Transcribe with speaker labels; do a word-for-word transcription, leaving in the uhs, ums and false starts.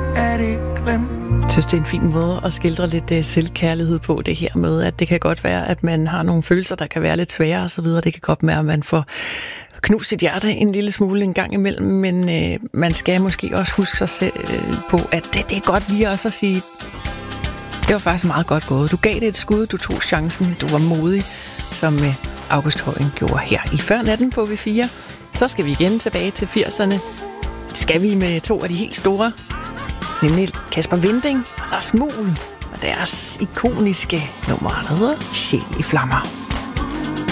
Speaker 1: er det glemt.
Speaker 2: Jeg synes, det er en fin måde at skildre lidt uh, selvkærlighed på, det her med, at det kan godt være, at man har nogle følelser, der kan være lidt svære og så videre. Det kan godt være, at man får knust sit hjerte en lille smule en gang imellem, men øh, man skal måske også huske sig selv øh, på, at det, det er godt lige også at sige, det var faktisk meget godt gået. Du gav det et skud, du tog chancen, du var modig, som øh, August Højen gjorde her i Før Natten på V fire. Så skal vi igen tilbage til firserne. Det skal vi med to af de helt store, nemlig Kasper Winding og Lars Muhl og deres ikoniske nummer, der hedder Sjæl i flammer.